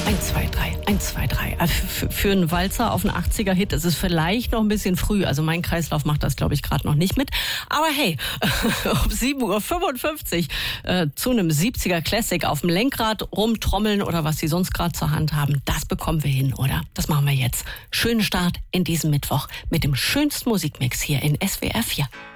1, 2, 3, 1, 2, 3. Für einen Walzer auf einen 80er-Hit ist es vielleicht noch ein bisschen früh. Also mein Kreislauf macht das, glaube ich, gerade noch nicht mit. Aber hey, um 7.55 Uhr zu einem 70er-Classic auf dem Lenkrad rumtrommeln oder was Sie sonst gerade zur Hand haben, das bekommen wir hin, oder? Das machen wir jetzt. Schönen Start in diesem Mittwoch mit dem schönsten Musikmix hier in SWR 4.